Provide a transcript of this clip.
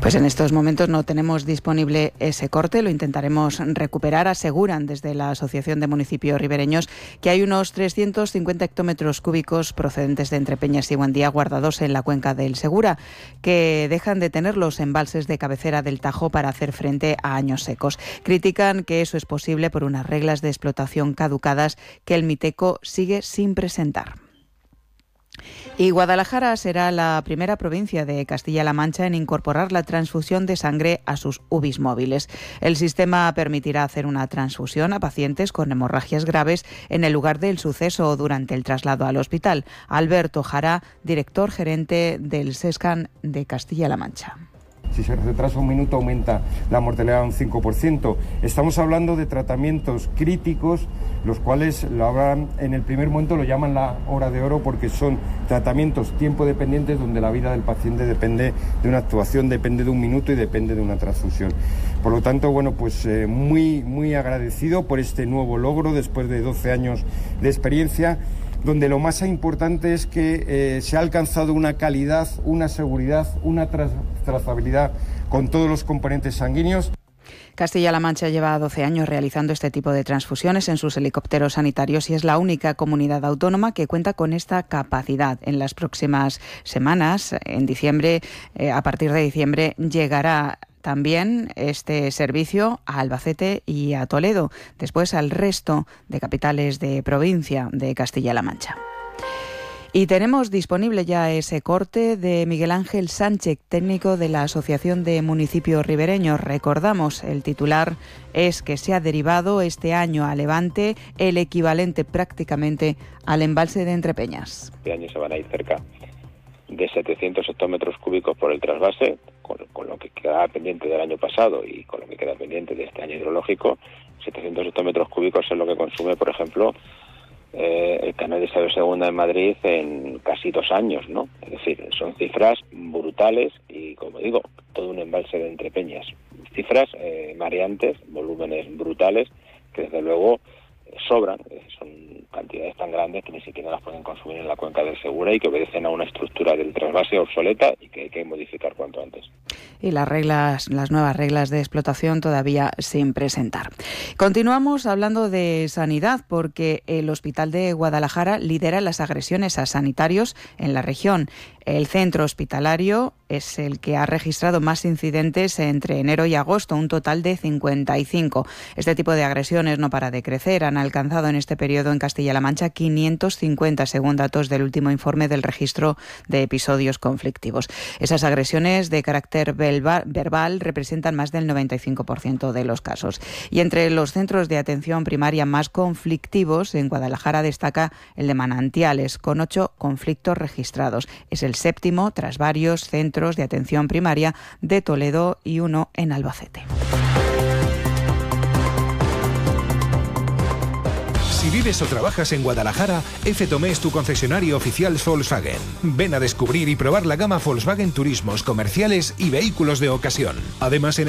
Pues en estos momentos no tenemos disponible ese corte, lo intentaremos recuperar. Aseguran desde la Asociación de Municipios Ribereños que hay unos 350 hectómetros cúbicos procedentes de Entrepeñas y Buendía guardados en la cuenca del Segura, que dejan de tener los embalses de cabecera del Tajo para hacer frente a años secos. Critican que eso es posible por unas reglas de explotación caducadas que el Miteco sigue sin presentar. Y Guadalajara será la primera provincia de Castilla-La Mancha en incorporar la transfusión de sangre a sus UBIs móviles. El sistema permitirá hacer una transfusión a pacientes con hemorragias graves en el lugar del suceso o durante el traslado al hospital. Alberto Jara, director gerente del SESCAN de Castilla-La Mancha. Si se retrasa un minuto aumenta la mortalidad un 5%. Estamos hablando de tratamientos críticos, los cuales en el primer momento lo llaman la hora de oro porque son tratamientos tiempo dependientes donde la vida del paciente depende de una actuación, depende de un minuto y depende de una transfusión. Por lo tanto, muy agradecido por este nuevo logro después de 12 años de experiencia, donde lo más importante es que se ha alcanzado una calidad, una seguridad, una trazabilidad con todos los componentes sanguíneos. Castilla-La Mancha lleva 12 años realizando este tipo de transfusiones en sus helicópteros sanitarios y es la única comunidad autónoma que cuenta con esta capacidad. En las próximas semanas, en diciembre, a partir de diciembre, llegará también este servicio a Albacete y a Toledo, después al resto de capitales de provincia de Castilla-La Mancha. Y tenemos disponible ya ese corte de Miguel Ángel Sánchez, técnico de la Asociación de Municipios Ribereños. Recordamos, el titular es que se ha derivado este año a Levante el equivalente prácticamente al embalse de Entrepeñas. Este año se van a ir cerca de 700 hectómetros cúbicos por el trasvase, con lo que queda pendiente del año pasado y con lo que queda pendiente de este año hidrológico. 700 hectómetros cúbicos es lo que consume, por ejemplo, el canal de Isabel II en Madrid en casi 2 años, ¿no? Es decir, son cifras brutales y, como digo, todo un embalse de Entrepeñas. Cifras mareantes, volúmenes brutales, que desde luego sobran, son cantidades tan grandes que ni siquiera las pueden consumir en la cuenca del Segura y que obedecen a una estructura del trasvase obsoleta y que hay que modificar cuanto antes. Y las nuevas reglas de explotación todavía sin presentar. Continuamos hablando de sanidad porque el Hospital de Guadalajara lidera las agresiones a sanitarios en la región. El centro hospitalario es el que ha registrado más incidentes entre enero y agosto, un total de 55. Este tipo de agresiones no para de crecer. Han alcanzado en este periodo en Castilla-La Mancha 550, según datos del último informe del registro de episodios conflictivos. Esas agresiones de carácter verbal representan más del 95% de los casos. Y entre los centros de atención primaria más conflictivos, en Guadalajara destaca el de Manantiales, con 8 conflictos registrados. Es el séptimo tras varios centros de atención primaria de Toledo y uno en Albacete. Si vives o trabajas en Guadalajara, F. Tomé es tu concesionario oficial Volkswagen. Ven a descubrir y probar la gama Volkswagen Turismos, comerciales y vehículos de ocasión. Además,